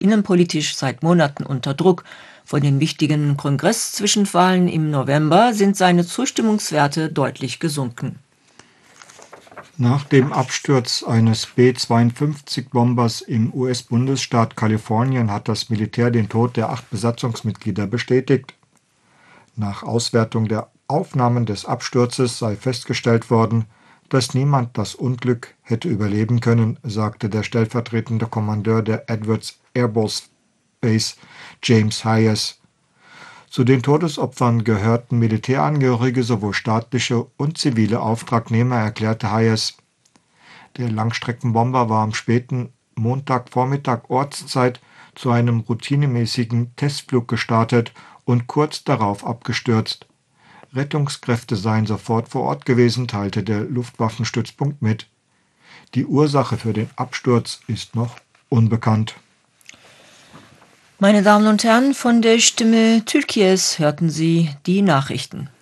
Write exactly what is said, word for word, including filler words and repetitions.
innenpolitisch seit Monaten unter Druck. Vor den wichtigen Kongress-Zwischenwahlen im November sind seine Zustimmungswerte deutlich gesunken. Nach dem Absturz eines B zweiundfünfzig-Bombers im U S-Bundesstaat Kalifornien hat das Militär den Tod der acht Besatzungsmitglieder bestätigt. Nach Auswertung der Aufnahmen des Absturzes sei festgestellt worden, dass niemand das Unglück hätte überleben können, sagte der stellvertretende Kommandeur der Edwards Air Force Base, James Hayes. Zu den Todesopfern gehörten Militärangehörige, sowohl staatliche und zivile Auftragnehmer, erklärte Hayes. Der Langstreckenbomber war am späten Montagvormittag Ortszeit zu einem routinemäßigen Testflug gestartet und kurz darauf abgestürzt. Rettungskräfte seien sofort vor Ort gewesen, teilte der Luftwaffenstützpunkt mit. Die Ursache für den Absturz ist noch unbekannt. Meine Damen und Herren, von der Stimme Türkies hörten Sie die Nachrichten.